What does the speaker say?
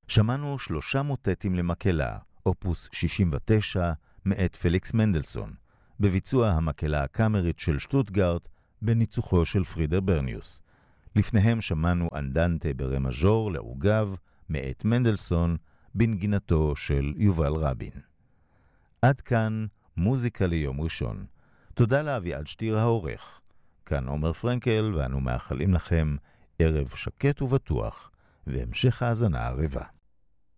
שמענו 3 מוטטים למקהלה, אופוס 69, מאת פליקס מנדלסון, בביצוע המקהלה הקאמרית של שטוטגרט, בניצוחו של פרידר ברניוס. לפניהם שמענו אנדנטה ברה מז'ור לעוגב, מאת מנדלסון, בנגינתו של יובל רבין. עד כאן מוזיקה ליום ראשון. תודה לאביעד שטיר העורך. כאן עומר פרנקל, ואנו מאחלים לכם ערב שקט ובטוח, והמשך האזנה ערבה.